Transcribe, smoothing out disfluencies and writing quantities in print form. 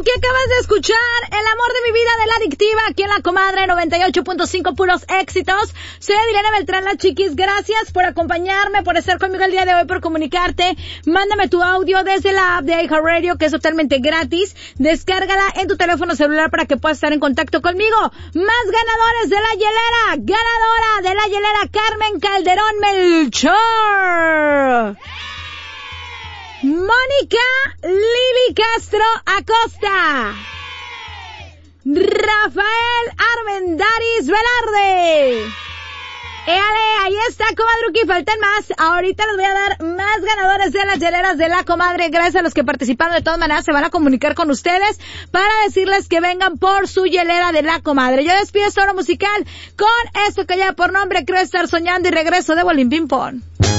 que acabas de escuchar, El amor de mi vida de La Adictiva, aquí en La Comadre 98.5, puros éxitos. Soy Adriana Beltrán, la chiquis. Gracias por acompañarme, por estar conmigo el día de hoy, por comunicarte. Mándame tu audio desde la app de iHeartRadio, que es totalmente gratis. Descárgala en tu teléfono celular para que puedas estar en contacto conmigo. Más ganadores de la hielera. Ganadora de la hielera, Carmen Calderón Melchor. Mónica Lili Castro Acosta. Rafael Armendáriz Velarde. Ahí está, comadruki, faltan más. Ahorita les voy a dar más ganadores de las hieleras de La Comadre. Gracias a los que participaron. De todas maneras se van a comunicar con ustedes para decirles que vengan por su hielera de La Comadre. Yo despido esta hora musical con esto que lleva por nombre Creo Estar Soñando y regreso de Bolín Ping Pong.